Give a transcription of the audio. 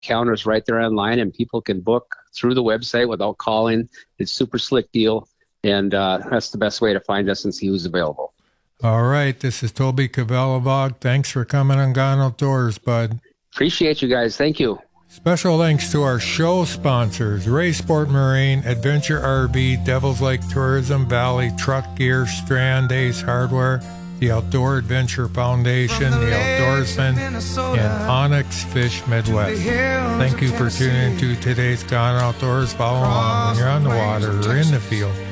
calendar's right there online, and people can book through the website without calling. It's super slick deal, and that's the best way to find us and see who's available. All right, this is Toby Kavelovog. Thanks for coming on Gone Outdoors, bud. Appreciate you guys. Thank you. Special thanks to our show sponsors, Ray Sport Marine, Adventure RV, Devil's Lake Tourism, Valley Truck Gear, Strand Ace Hardware, the Outdoor Adventure Foundation, the Outdoorsman, and Onyx Fish Midwest. Thank you for tuning into today's Gone Outdoors. Follow along when you're on the water or in the field.